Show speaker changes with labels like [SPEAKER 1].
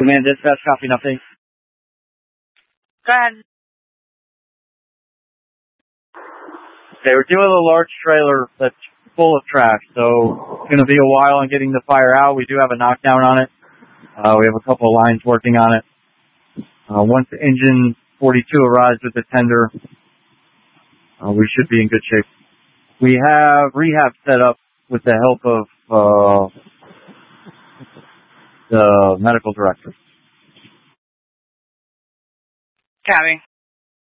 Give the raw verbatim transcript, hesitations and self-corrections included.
[SPEAKER 1] Command dispatch, copy nothing.
[SPEAKER 2] Go ahead.
[SPEAKER 1] Okay, we're dealing with a large trailer that's full of trash, so it's going to be a while on getting the fire out. We do have a knockdown on it. Uh, we have a couple of lines working on it. Uh, once engine forty-two arrives with the tender, uh, we should be in good shape. We have rehab set up with the help of uh, the medical director.
[SPEAKER 2] Copy.